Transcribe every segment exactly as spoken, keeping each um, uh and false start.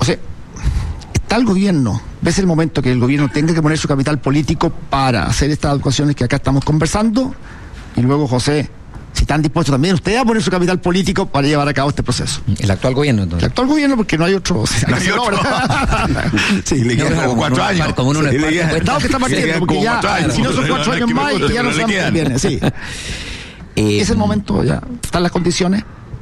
sea, está el gobierno, ves el momento que el gobierno tenga que poner su capital político para hacer estas adecuaciones que acá estamos conversando, y luego, José, si están dispuestos también ustedes a poner su capital político para llevar a cabo este proceso. El actual gobierno, entonces. El actual gobierno, porque no hay otro. O sea, no hay otro. Sí, le quedan como cuatro años. Como uno sí, no, que está partiendo, porque ya, si no son cuatro años más, y ya no sabemos qué viene, sí. Eh, es el momento, ya están las condiciones.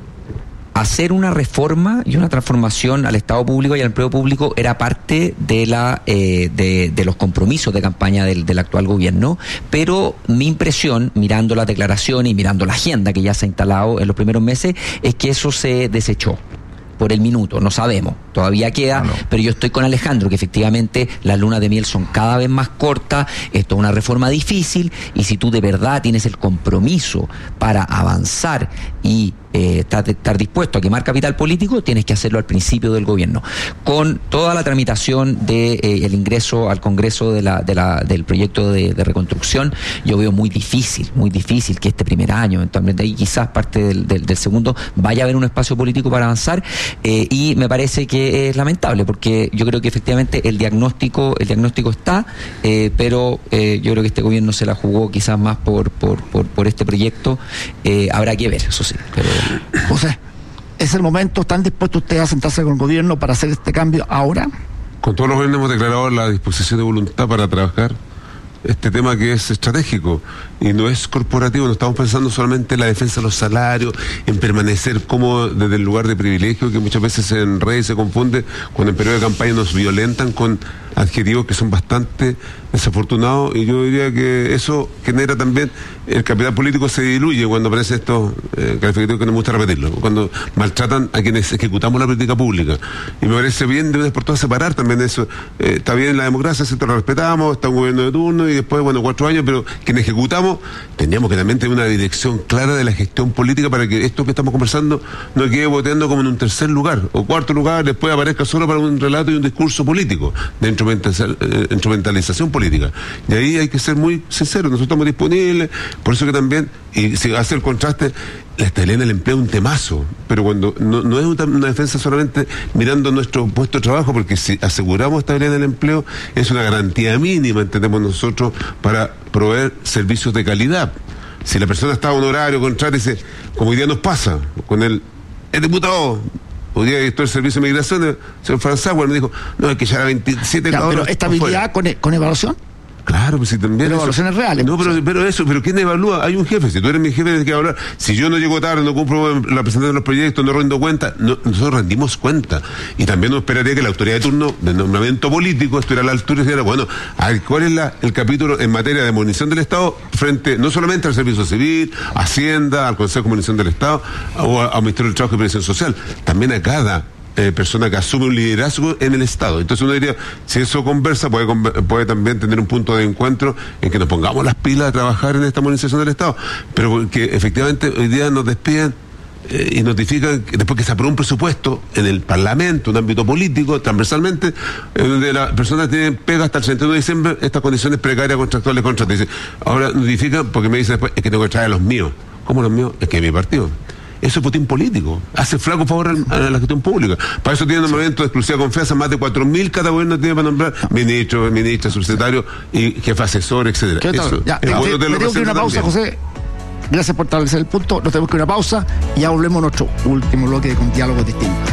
Hacer una reforma y una transformación al Estado público y al empleo público era parte de la eh, de, de los compromisos de campaña del, del actual gobierno, pero mi impresión, mirando las declaraciones y mirando la agenda que ya se ha instalado en los primeros meses, es que eso se desechó. Por el minuto, no sabemos, todavía queda, no, no. Pero yo estoy con Alejandro, que efectivamente las lunas de miel son cada vez más cortas, esto es una reforma difícil, y si tú de verdad tienes el compromiso para avanzar y eh, estar, estar dispuesto a quemar capital político, tienes que hacerlo al principio del gobierno. Con toda la tramitación de eh, el ingreso al Congreso de la, de la, del proyecto de, de reconstrucción, yo veo muy difícil, muy difícil que este primer año, eventualmente ahí quizás parte del, del, del segundo, vaya a haber un espacio político para avanzar. Eh, y me parece que es lamentable, porque yo creo que efectivamente el diagnóstico el diagnóstico está, eh, pero eh, yo creo que este gobierno se la jugó quizás más por por por, por este proyecto. Eh, habrá que ver, eso sí. Pero José, ¿es el momento? ¿Están dispuestos ustedes a sentarse con el gobierno para hacer este cambio ahora? Con todos los gobiernos hemos declarado la disposición de voluntad para trabajar este tema que es estratégico y no es corporativo. No estamos pensando solamente en la defensa de los salarios, en permanecer como desde el lugar de privilegio, que muchas veces en redes se confunde cuando en periodo de campaña nos violentan con adjetivos que son bastante desafortunados, y yo diría que eso genera también, el capital político se diluye cuando aparecen estos eh, calificativos que no me gusta repetirlo, cuando maltratan a quienes ejecutamos la política pública, y me parece bien de una vez por todas separar también eso. Eh, está bien la democracia, se lo respetamos, está un gobierno de turno y después, bueno, cuatro años, pero quienes ejecutamos tendríamos que también tener una dirección clara de la gestión política para que esto que estamos conversando no quede boteando como en un tercer lugar o cuarto lugar, después aparezca solo para un relato y un discurso político de instrumentalización política. Y ahí hay que ser muy sinceros, nosotros estamos disponibles, por eso que también, y si hace el contraste, la estabilidad del empleo es un temazo, pero cuando no, no es una, una defensa solamente mirando nuestro puesto de trabajo, porque si aseguramos estabilidad del empleo es una garantía mínima, entendemos nosotros, para proveer servicios de calidad. Si la persona está a un horario contrario, dice, como hoy día nos pasa con el, el diputado, hoy día director del Servicio de Migración, el señor Franzagua, me dijo, no, hay que llegar a veintisiete claro, pero estabilidad con, con evaluación. Claro, pues si también. Pero evaluaciones reales. No, pero, pero eso, pero ¿quién evalúa? Hay un jefe. Si tú eres mi jefe, tienes que evaluar. Si yo no llego tarde, no cumplo la presentación de los proyectos, no rindo cuenta, no, nosotros rendimos cuenta. Y también nos esperaría que la autoridad de turno de nombramiento político estuviera a la altura y dijera, bueno, a ver, ¿cuál es la, el capítulo en materia de movilización del Estado frente no solamente al Servicio Civil, Hacienda, al Consejo de Movilización del Estado o al Ministerio del Trabajo y Previsión Social? También a cada Eh, persona que asume un liderazgo en el Estado. Entonces uno diría, si eso conversa, puede, puede también tener un punto de encuentro en que nos pongamos las pilas a trabajar en esta modernización del Estado, pero que efectivamente hoy día nos despiden eh, y notifican que después que se aprueba un presupuesto en el Parlamento, un ámbito político, transversalmente, en donde las personas tienen pega hasta el treinta y uno de diciembre, estas condiciones precarias contractuales contratos. Dicen, ahora notifican porque me dicen después, es que tengo que traer a los míos. ¿Cómo los míos? Es que es mi partido. Eso es botín político, hace flaco favor a la gestión pública. Para eso tiene un momento de exclusiva confianza, más de cuatro mil cada gobierno tiene para nombrar ministro, ministra, subsecretario y jefe asesor, etcétera. Eso, ya, te, te, te tengo que ir a una pausa, también. José. Gracias por establecer el punto. Nos tenemos que ir a una pausa y ya volvemos a nuestro último bloque de Con Diálogos Distintos.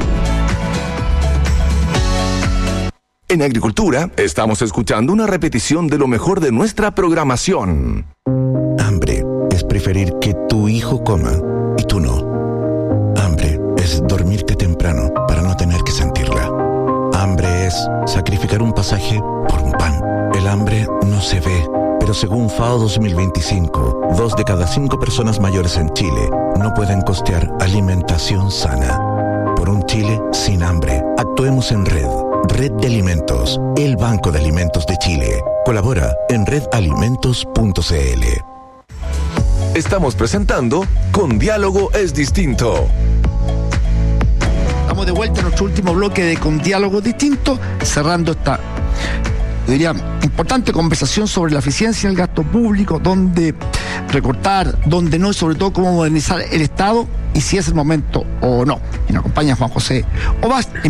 En Agricultura estamos escuchando una repetición de lo mejor de nuestra programación. Hambre es preferir que tu hijo coma y tú no. Hambre es dormirte temprano para no tener que sentirla. Hambre es sacrificar un pasaje por un pan. El hambre no se ve, pero según FAO dos mil veinticinco, dos de cada cinco personas mayores en Chile no pueden costear alimentación sana. Por un Chile sin hambre, actuemos en red. Red de Alimentos, el Banco de Alimentos de Chile. Colabora en red alimentos punto c l. Estamos presentando Con Diálogo es Distinto. Estamos de vuelta en nuestro último bloque de Con Diálogo Distinto, cerrando esta, yo diría, importante conversación sobre la eficiencia en el gasto público, dónde recortar, dónde no, y sobre todo cómo modernizar el Estado y si es el momento o no. Y nos acompaña Juan José Obas.